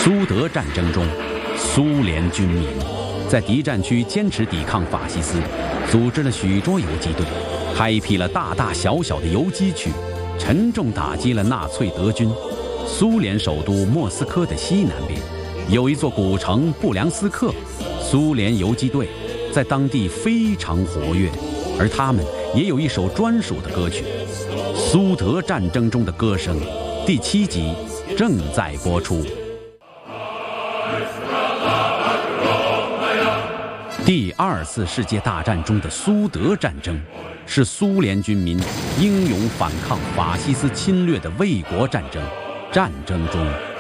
苏德战争中，苏联军民在敌占区坚持抵抗法西斯，组织了许多游击队，开辟了大大小小的游击区，沉重打击了纳粹德军。苏联首都莫斯科的西南边有一座古城布良斯克，苏联游击队在当地非常活跃，而他们也有一首专属的歌曲《苏德战争中的歌声》，第7集正在播出。第2次世界大战中的苏德战争，是苏联军民英勇反抗法西斯侵略的卫国战争。战争中，